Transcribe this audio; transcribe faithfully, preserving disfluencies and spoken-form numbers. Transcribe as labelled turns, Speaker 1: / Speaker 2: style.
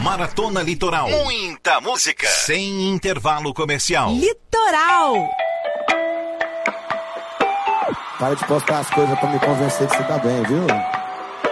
Speaker 1: Maratona Litoral.
Speaker 2: Muita música.
Speaker 1: Sem intervalo comercial.
Speaker 3: Litoral.
Speaker 4: Para de postar as coisas pra me convencer que você tá bem, viu?